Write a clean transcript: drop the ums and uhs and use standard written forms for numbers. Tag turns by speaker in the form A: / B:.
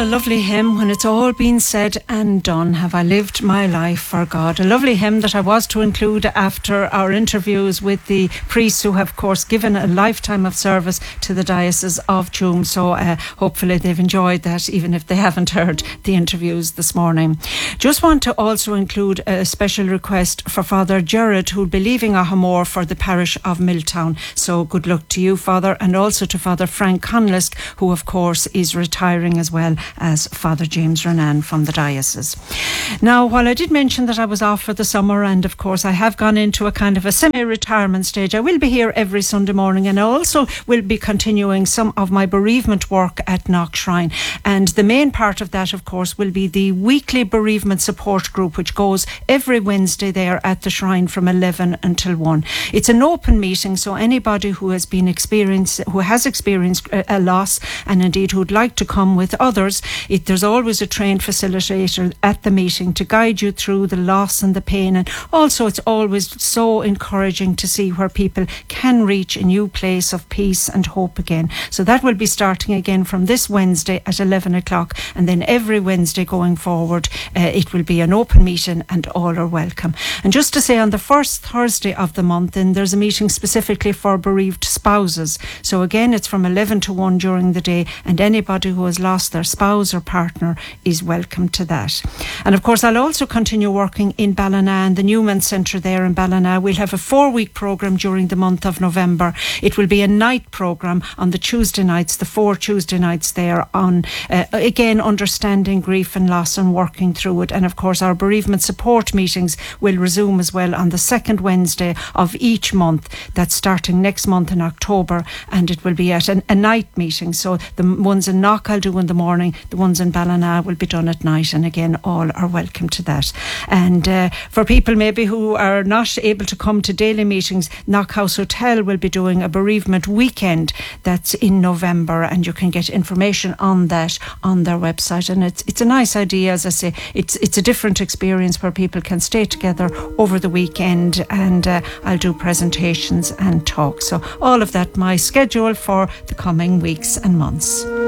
A: a lovely hymn, When It's All Been Said and Done, Have I Lived My Life for God. A lovely hymn that I was to include after our interviews with the priests who have, of course, given a lifetime of service to the Diocese of Tuam. So hopefully they've enjoyed that, even if they haven't heard the interviews this morning. Just want to also include a special request for Father Gerard, who'll be leaving Ahamore for the parish of Milltown. So good luck to you, Father, and also to Father Frank Conlisk, who of course is retiring as well as Father James Renan from the diocese. Now, while I did mention that I was off for the summer, and of course I have gone into a kind of a semi-retirement stage, I will be here every Sunday morning, and I also will be continuing some of my bereavement work at Knock Shrine. And the main part of that, of course, will be the weekly bereavement support group, which goes every Wednesday there at the shrine from 11 until 1. It's an open meeting, so anybody who has experienced a loss, and indeed who would like to come with others, there's always a trained facilitator at the meeting to guide you through the loss and the pain. And also it's always so encouraging to see where people can reach a new place of peace and hope again. So that will be starting again from this Wednesday at 11 o'clock, and then every Wednesday going forward it will be an open meeting and all are welcome. And just to say, on the first Thursday of the month then there's a meeting specifically for bereaved spouses. So again it's from 11 to 1 during the day, and anybody who has lost their spouse or partner is welcome to that. And of course I'll also continue working in Ballina and the Newman Centre there in Ballina. We'll have a 4-week programme during the month of November. It will be a night programme on the Tuesday nights, the 4 Tuesday nights there on, again, understanding grief and loss and working through it. And of course our bereavement support meetings will resume as well on the second Wednesday of each month. That's starting next month in October, and it will be at a night meeting. So the ones in Knock I'll do in the morning, the ones in Ballina will be done at night, and again all are welcome to that. And for people maybe who are not able to come to daily meetings, Knock House Hotel will be doing a bereavement weekend that's in November, and you can get information on that on their website. And it's a nice idea, as I say. It's a different experience where people can stay together over the weekend, and I'll do presentations and talks. So all of that, my schedule for the coming weeks and months.